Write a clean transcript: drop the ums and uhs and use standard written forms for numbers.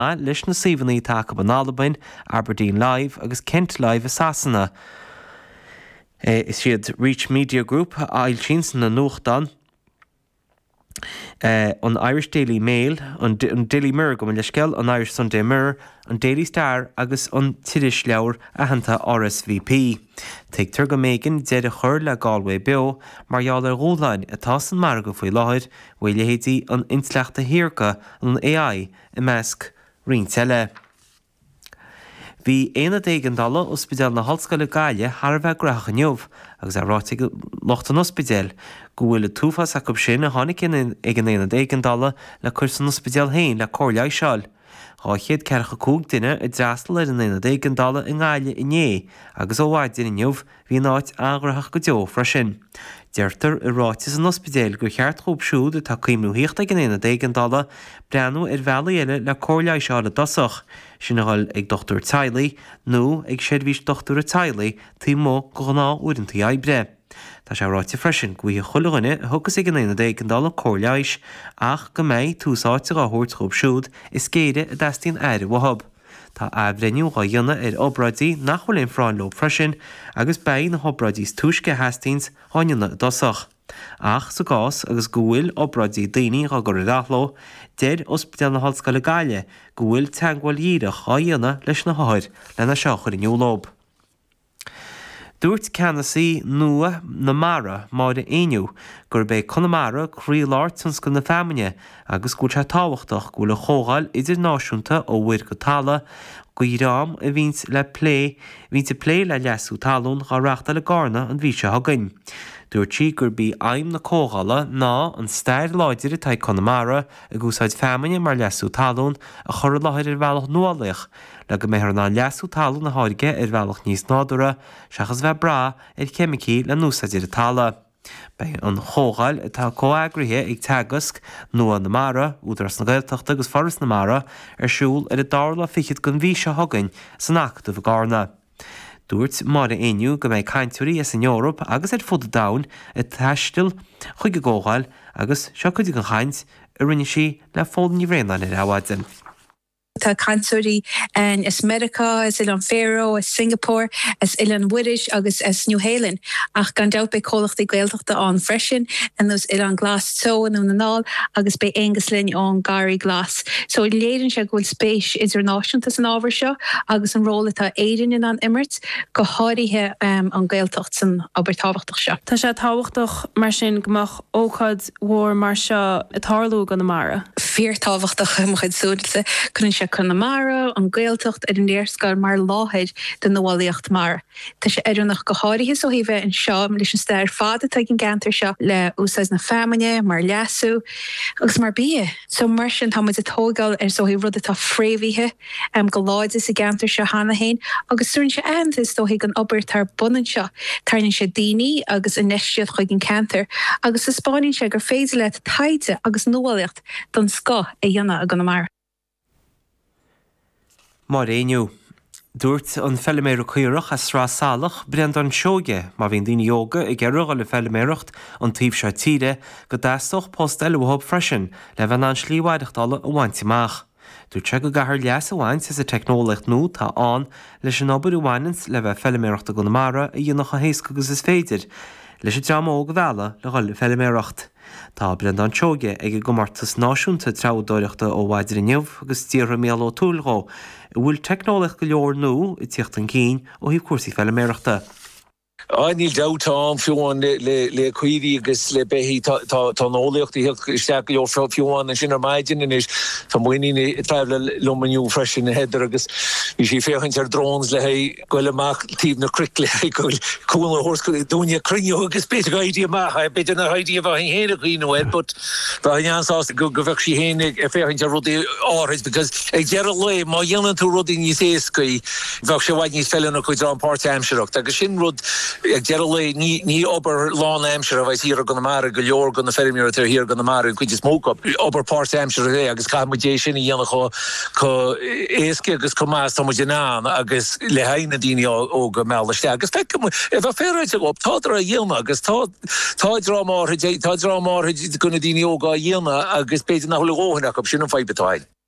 leis na saomhnaí take ban Albain, Aberdeen Live agus Kent Live Assassina. Is siad Reach Media Group ailsins na nuachtan an Irish Daily Mail, an Daily Mirror go le scel, an Irish Sunday Mirror, an Daily Star agus an Tiris leabhar a hananta RSVP. Teigtar go mégan dead a chur le Galway beo, marall ar róláin atá san mar go faoi láthir bhfuil héadí an insleachta hiarca an AI i measc rionteile. Bhí 11 dala ospidéal na Hallscoile Gaile tharbheith greach an neamh agus a ráite locht an ospidéal go bhfuil túfas a go sin a tháinig ag an 11 dala le chuir san ospidéal hain le cóirleá seáil. Cháichiad cearcha cúg duine i dreastal ar an 11 dala in Gaile inné agus ó bhaid in neamh hí náid agrathach go deo fra sin. Deirtar i ráitis an ospidéal go cheart chób siúd atá cuimnú híocht ag an 11 dala breanú ar bheala eile le cóirleá seáil a dosach. Sin ag Dr. Tiley nó ag séadhís Dr. Tiley tí mó go gná uaireantaí ebre. Tá sé ráite freisin go bhí chuileghine thugus ag an 11 dala cóirleáis ach go méid túsáte a thuirt chób siúd is céide a d'eastíonn air wahab. Tá aibhreniu á dhéanana ar obraidí nach bhfuil fráin lob freisin agus beidh na hobraidís túisce Hastings tháineanna dosach. Ach sa gás agus go bhfuil obraidí daoine a gur rathló, deir ospidéal na Hallscoile Gaile go bhfuil teagháil díreach á dhéanana leis na háir lena seachar in neolób. Dúirt Cannasaí nua na Mara máide aoniu gur bé Connemara críoláirt san scoil na feimine agus go te táhachtach go le chógáil idirnáisiúnta ó bhuiir go talla go rám a bhínt lé le leasú talún gá reachta le gána an bhí se hagainn. Dúirt sí gur bí aim na cógála ná an stair láidir atá Connemara a gúsáid feimine mar leasú talún a chur láthir ar bhealach nualaach le go méthar ná leasú talún na háirige ar bhealach níos nádúra seachas bheith bra ar chemicí le núsaidir a talla. Bei an chógáil atá cóagrithe ag teagasc nua na Mara údras na Gaeltachta agus Forras na Mara ar siúl ar a dála fichiid gon bhí se hagainn san acta bh gána. Dúirt mar aoniu go méid caintúirí as an Eorop agus ar fud dain a teistil chuig go ggógáil agus seo chuid an chaint a rinne sí le fódan ní réanaine ar áhaidzin. Tá cansúirí is America, is Ilan Faroe, is Singapore, is Ilan Wirish agus is New Zealand. Ach gan doubt bei cólachtaí Gaeltachta an freisin and those Ilan Glas so and the nál agus bei Angus Lynn on Gary Glass. So léirin se gohfuil spéis idirnáisiúnta an ábhar seo agus an róla tá éidirn in an Emirates go háirithe an Gaeltacht san aber táhachtach seo. Tá sé táhachtach mar sin gomach óchad mhór mar seo a tharlú gan na Mara. Fíor táhachtach mo chuid súilsa chun se Connemara an Gaeltacht ar an léirscail mar láthid den na bhálaíocht mar. Tá sé idirnach go háirithe so hí bheith an seo leis an stair fada tá gin gantar seo le úsáid na feimine mar leasú agus mar bí. So mar sin tá muid a tógáil ar so hí rud atá fréimhíthe go láide sa gantar seo hana hain agus súin se antas so hí an obair tar bunan seo tarninn sé daoine agus inisisiad chuig gin cantar agus sa Spáinn sé gur féidir le taide agus nualaíocht don sco a dhéanana a gan na mar. Mar aoniu, dúirt an felliméireach chuireach a srá salach brand an seoge má bhíon daoine yoga i gcearrach le felliméireacht an taobh seo tíre go dástoch post eilehab freisin le bheith an slíomhhaideachtála a bhaintimach. Dúirt se go gahar leas a bhaint is a technolacht nó tá an leis an obair bhhainint le bheith felliméireachta go na Mara a dhéanach a héasca agus is féidir leis a drama ó go bhela le gáil felliméireacht. Tá brand an seoge ag go martas náisiúnta trabhdóireachta ó bhaidir inniuh agus tíortha méal ó túlrá. Bhfuil technolacht go leor nó i tíocht an cín ó híh cuasaí felliméireachta. Níl dáta fiúin le cuirí agus le behí tá nólaocht isteach go leor fiúin an sin ar maidin is tá muoine trefle lumaniú freisin na heidir agus í sí féchaint ar drones le goil amach tíb na cric le coolna hórscoil dúine crinneú agus beidir gaidí amach beidir na haidí a bhain héna chuoine but bhain ansásta go bheith sí héna féchaint ar rudí áris because ag dearad le má dhéanann tú rudí níos éascaí bheith sé bhaid níos fellan a chuid an páirteimseach agus sin rud ag dearad ní obair lán aimseir a bheith híar gan na Mara go leor gan na ferimiúir tar híar gan na Mara chuid is móca obair páirteimseir é agus caiimidé sin í dhéanana chu éasca agus chu más tá muidir ná agus le haine daoine ó go meiste agus fe if a féráid go tádra a dhéanana agus tá drámáthaid gona daoine óga a dhéanana agus beidir na thula óhanach sin an feibbetáid.